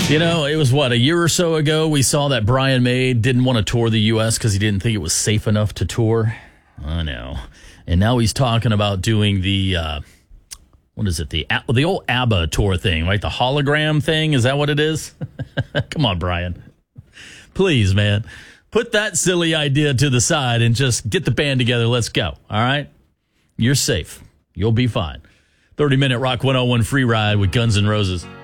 You know, it was a year or so ago we saw that Brian May didn't want to tour the U.S. because he didn't think it was safe enough to tour. I know. And now he's talking about doing the, the old ABBA tour thing, right? The hologram thing. Is that what it is? Come on, Brian. Please, man. Put that silly idea to the side and just get the band together. Let's go. All right? You're safe. You'll be fine. 30-minute Rock 101 free ride with Guns N' Roses.